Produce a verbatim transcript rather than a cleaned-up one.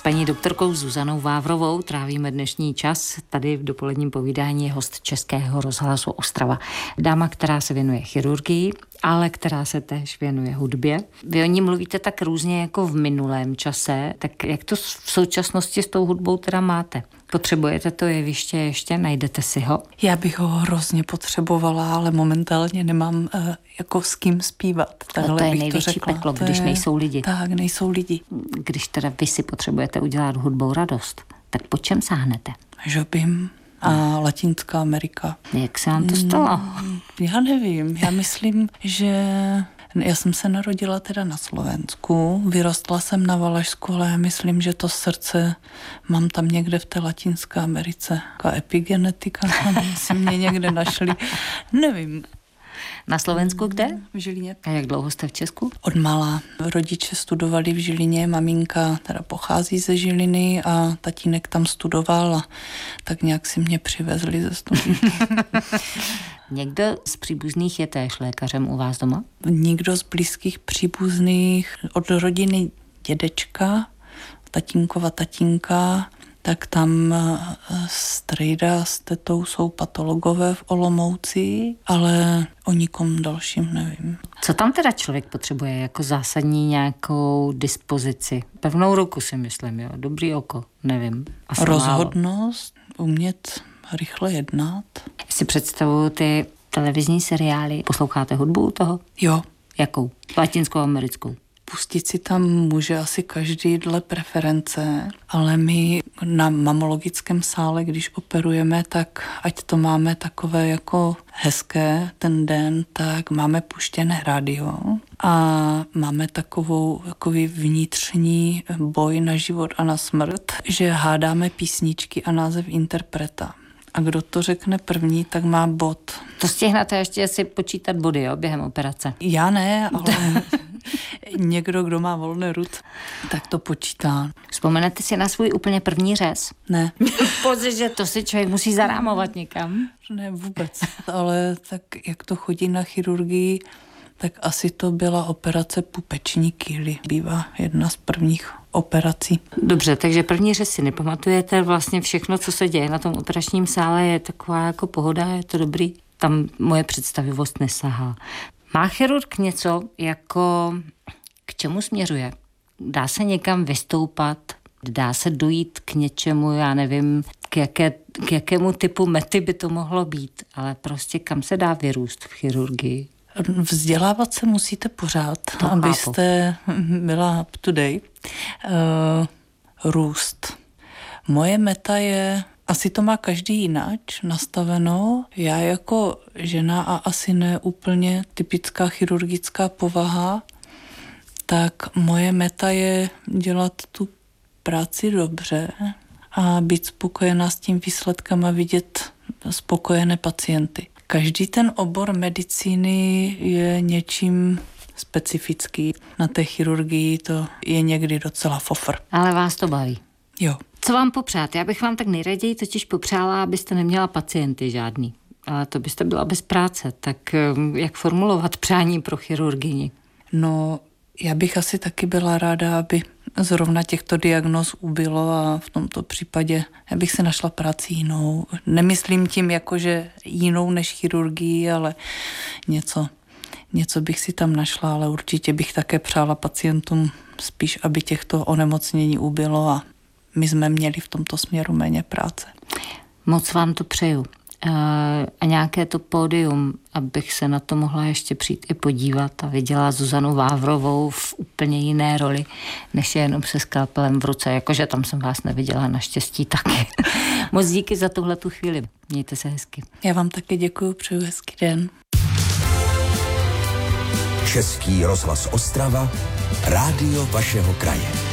paní doktorkou Zuzanou Vávrovou trávíme dnešní čas. Tady v dopoledním povídání je host Českého rozhlasu Ostrava. Dáma, která se věnuje chirurgii, ale která se též věnuje hudbě. Vy o ní mluvíte tak různě jako v minulém čase, tak jak to v současnosti s tou hudbou teda máte? Potřebujete to jeviště ještě? Najdete si ho? Já bych ho hrozně potřebovala, ale momentálně nemám uh, jako s kým zpívat. Takhle to je největší to peklo, když je... nejsou lidi. Tak, nejsou lidi. Když teda vy si potřebujete udělat hudbou radost, tak po čem sáhnete? Žobim a Latinská Amerika. Jak se vám to stalo? Mm, já nevím, já myslím, že... Já jsem se narodila teda na Slovensku, vyrostla jsem na Valašsku, ale já myslím, že to srdce mám tam někde v té Latinské Americe. Taková epigenetika, tam si mě někde našli. Nevím. Na Slovensku kde? V Žilině. A jak dlouho jste v Česku? Od malá. Rodiče studovali v Žilině, maminka teda pochází ze Žiliny a tatínek tam studoval a tak nějak si mě přivezli ze studií. Někdo z příbuzných je též lékařem u vás doma? Nikdo z blízkých příbuzných, od rodiny dědečka, tatínkova tatínka, tak tam strejda s tetou jsou patologové v Olomouci, ale o nikom dalším nevím. Co tam teda člověk potřebuje jako zásadní nějakou dispozici? Pevnou ruku si myslím, jo, dobrý oko, nevím. Asi rozhodnost, málo. Umět rychle jednat. Si představuju ty televizní seriály. Posloucháte hudbu u toho? Jo. Jakou? Latinskou, americkou? Pustit si tam může asi každý dle preference, ale my na mamologickém sále, když operujeme, tak ať to máme takové jako hezké ten den, tak máme puštěné rádio a máme takovou takový vnitřní boj na život a na smrt, že hádáme písničky a název interpreta. A kdo to řekne první, tak má bod. To stihnete ještě si počítat body, jo, během operace? Já ne, ale někdo, kdo má volné rud, tak to počítá. Vzpomenete si na svůj úplně první řez? Ne. Pozor, že to si člověk musí zarámovat někam. Ne, vůbec. Ale tak, jak to chodí na chirurgii, tak asi to byla operace pupeční kýly. Bývá jedna z prvních operací. Dobře, takže první řez si nepamatujete, vlastně všechno, co se děje na tom operačním sále, je taková jako pohoda, je to dobrý. Tam moje představivost nesahá. Má chirurg něco jako k čemu směřuje? Dá se někam vystoupat? Dá se dojít k něčemu, já nevím, k, jaké, k jakému typu mety by to mohlo být, ale prostě kam se dá vyrůst v chirurgii? Vzdělávat se musíte pořád, to abyste chápu. Byla up to date. Uh, růst. Moje meta je, asi to má každý jináč nastaveno. Já jako žena a asi ne úplně typická chirurgická povaha, tak moje meta je dělat tu práci dobře a být spokojená s tím výsledkem a vidět spokojené pacienty. Každý ten obor medicíny je něčím specifický. Na té chirurgii to je někdy docela fofr. Ale vás to baví. Jo. Co vám popřát? Já bych vám tak nejraději totiž popřála, abyste neměla pacienty žádný. Ale to byste byla bez práce. Tak jak formulovat přání pro chirurgyni? No, já bych asi taky byla ráda, aby zrovna těchto diagnóz ubylo a v tomto případě já bych si našla práci jinou. Nemyslím tím jako, že jinou než chirurgii, ale něco, něco bych si tam našla, ale určitě bych také přála pacientům spíš, aby těchto onemocnění ubylo a my jsme měli v tomto směru méně práce. Moc vám to přeju. A nějaké to pódium, abych se na to mohla ještě přijít i podívat a viděla Zuzanu Vávrovou v úplně jiné roli, než je jenom se skalpelem v ruce, jakože tam jsem vás neviděla naštěstí taky. Moc díky za tuhletu chvíli. Mějte se hezky. Já vám taky děkuju, přeju hezký den. Český rozhlas Ostrava, rádio vašeho kraje.